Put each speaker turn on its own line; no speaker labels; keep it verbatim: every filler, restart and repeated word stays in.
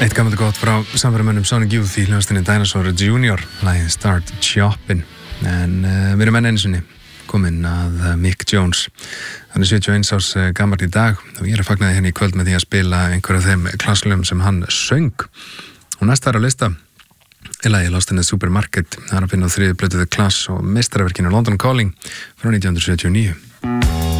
Eitt gammalt gott frá samverumönnum Sonic Youth í hljómsveitinni Dinosaur Junior, lagið Start Choppin'. En uh, við erum enn einu sinni komin að uh, Mick Jones. Hann er sjötíu og eins árs uh, gamall í dag og ég er að fagna hérna í kvöld með því að spila einhver af þeim klasslögum sem hann söng. Og næsta er á lista er lagið Lost in the Supermarket. Það er að finna á þriðju plötu The Clash og meistaraverkinu London Calling frá nítján hundruð sjötíu og níu.